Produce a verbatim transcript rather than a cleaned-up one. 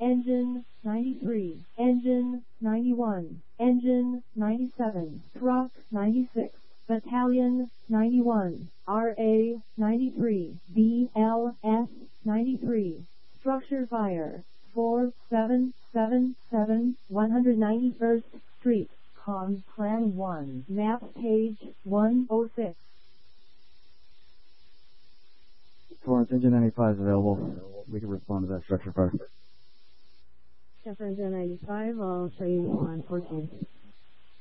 Engine ninety-three, Engine ninety-one, Engine ninety-seven, Truck ninety-six, Battalion ninety-one, R A ninety-three, B L S ninety-three, Structure Fire four seven seven seven, one hundred ninety-first Street, Com Plan one, Map Page one oh six. Torrance, Engine ninety-five is available. We can respond to that structure fire. Engine ninety-five, I'll show you on fourteen.